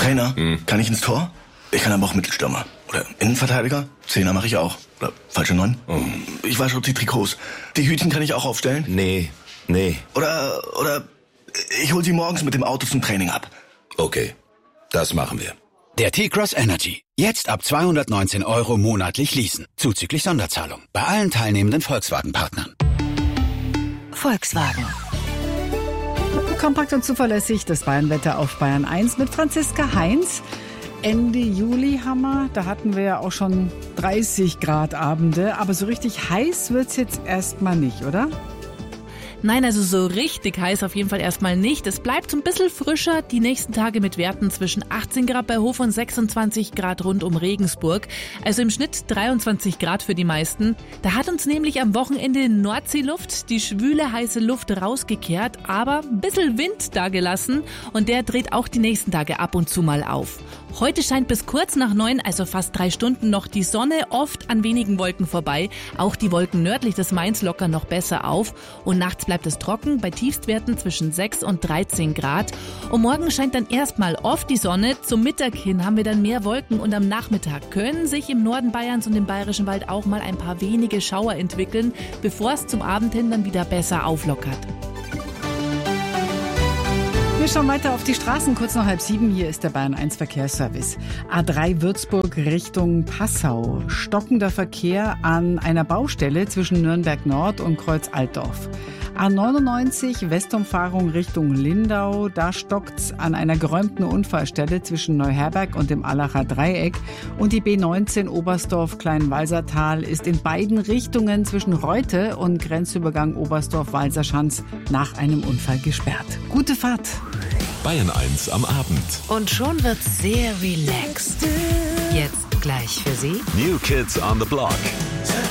Trainer, kann ich ins Tor? Ich kann aber auch Mittelstürmer. Oder Innenverteidiger? Zehner mache ich auch. Oder falsche 9? Ich wasche auch die Trikots. Die Hütchen kann ich auch aufstellen? Nee. Oder ich hol sie morgens mit dem Auto zum Training ab. Okay, das machen wir. Der T-Cross Energy. Jetzt ab 219 € monatlich leasen. Zuzüglich Sonderzahlung. Bei allen teilnehmenden Volkswagen-Partnern. Volkswagen. Kompakt und zuverlässig das Bayernwetter auf Bayern 1 mit Franziska Heinz. Ende Juli da hatten wir ja auch schon 30 Grad Abende, aber so richtig heiß wird's jetzt erstmal nicht, oder? Nein, also so richtig heiß auf jeden Fall erstmal nicht. Es bleibt so ein bisschen frischer die nächsten Tage mit Werten zwischen 18 Grad bei Hof und 26 Grad rund um Regensburg. Also im Schnitt 23 Grad für die meisten. Da hat uns nämlich am Wochenende Nordseeluft, die schwüle, heiße Luft rausgekehrt, aber ein bisschen Wind da gelassen und der dreht auch die nächsten Tage ab und zu mal auf. Heute scheint bis kurz nach 9, also fast 3 Stunden, noch die Sonne, oft an wenigen Wolken vorbei. Auch die Wolken nördlich des Mains lockern noch besser auf und nachts bleibt es trocken bei Tiefstwerten zwischen 6 und 13 Grad. Und morgen scheint dann erstmal oft die Sonne. Zum Mittag hin haben wir dann mehr Wolken und am Nachmittag können sich im Norden Bayerns und im Bayerischen Wald auch mal ein paar wenige Schauer entwickeln, bevor es zum Abend hin dann wieder besser auflockert. Wir schauen weiter auf die Straßen, kurz nach 6:30. Hier ist der Bayern 1 Verkehrsservice. A3 Würzburg Richtung Passau. Stockender Verkehr an einer Baustelle zwischen Nürnberg Nord und Kreuz Altdorf. A99 Westumfahrung Richtung Lindau. Da stockt's an einer geräumten Unfallstelle zwischen Neuherberg und dem Allacher Dreieck. Und die B19 Oberstdorf Kleinwalsertal ist in beiden Richtungen zwischen Reute und Grenzübergang Oberstdorf-Walserschanz nach einem Unfall gesperrt. Gute Fahrt! Bayern 1 am Abend. Und schon wird's sehr relaxed. Jetzt gleich für Sie New Kids on the Block.